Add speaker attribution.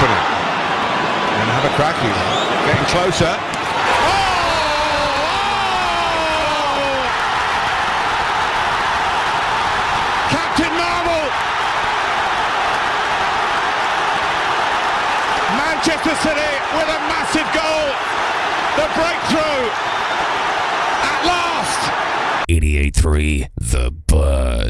Speaker 1: opening. And have a crack. He's getting closer. Captain Marvel! Manchester City with a massive goal. The breakthrough at last.
Speaker 2: 88.3 The